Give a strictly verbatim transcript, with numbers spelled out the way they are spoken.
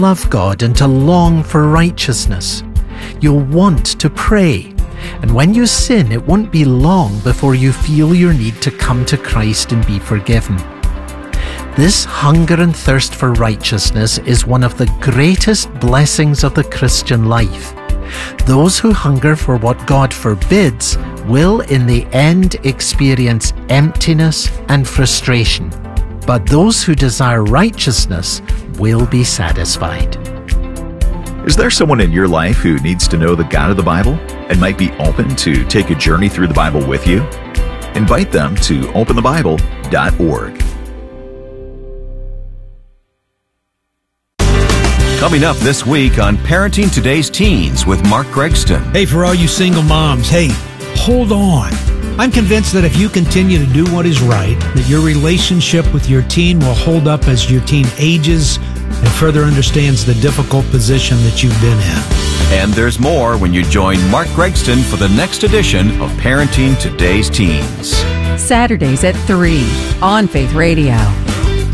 love God and to long for righteousness. You'll want to pray. And when you sin, it won't be long before you feel your need to come to Christ and be forgiven. This hunger and thirst for righteousness is one of the greatest blessings of the Christian life. Those who hunger for what God forbids will in the end experience emptiness and frustration, but those who desire righteousness will be satisfied. Is there someone in your life who needs to know the God of the Bible and might be open to take a journey through the Bible with you? Invite them to open the bible dot org. Coming up this week on Parenting Today's Teens with Mark Gregston. Hey, for all you single moms, hey, hold on. I'm convinced that if you continue to do what is right, that your relationship with your teen will hold up as your teen ages and further understands the difficult position that you've been in. And there's more when you join Mark Gregston for the next edition of Parenting Today's Teens. Saturdays at three on Faith Radio.